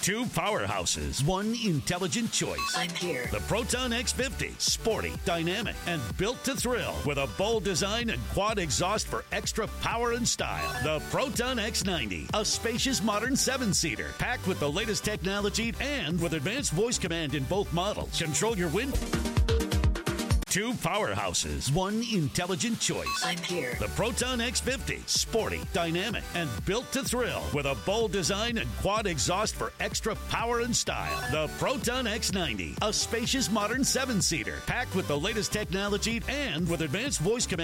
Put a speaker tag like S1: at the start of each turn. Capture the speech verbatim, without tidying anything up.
S1: Two powerhouses, one intelligent choice.
S2: I'm here.
S1: The Proton X fifty. Sporty, dynamic, and built to thrill. With a bold design and quad exhaust for extra power and style. The Proton X ninety. A spacious modern seven-seater. Packed with the latest technology and with advanced voice command in both models. Control your wind. Two powerhouses, one intelligent choice.
S2: I'm here.
S1: The Proton X fifty. Sporty, dynamic, and built to thrill. With a bold design and quad exhaust for extra power and style. The Proton X ninety. A spacious modern seven-seater. Packed with the latest technology and with advanced voice command.